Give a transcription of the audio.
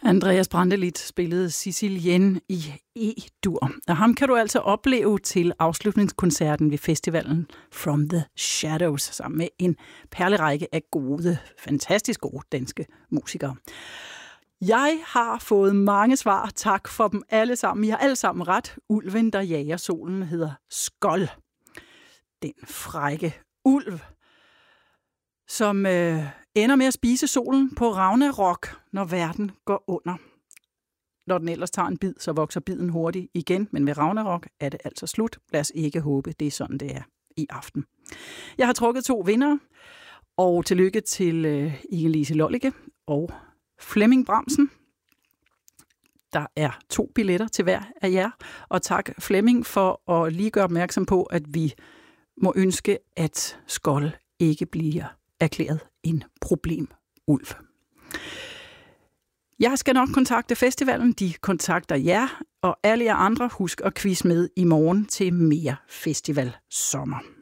Andreas Brantelid spillede Sicilien i E-dur. Og ham kan du altså opleve til afslutningskoncerten ved festivalen From the Shadows, sammen med en perlerække af gode, fantastisk gode danske musikere. Jeg har fået mange svar. Tak for dem alle sammen. I har alle sammen ret. Ulven, der jager solen, hedder Skold. Den frække ulv, som ender med at spise solen på Ragnarok, når verden går under. Når den ellers tager en bid, så vokser biden hurtigt igen, men ved Ragnarok er det altså slut. Lad os ikke håbe, det er sådan, det er i aften. Jeg har trukket 2 vindere, og tillykke til Inge-Lise Lollicke og Flemming Bramsen. Der er 2 billetter til hver af jer, og tak Flemming for at lige gøre opmærksom på, at vi må ønske, at Skold ikke bliver erklæret en problemulv. Jeg skal nok kontakte festivalen, de kontakter jer, og alle jer andre husk at quiz med i morgen til mere festival sommer.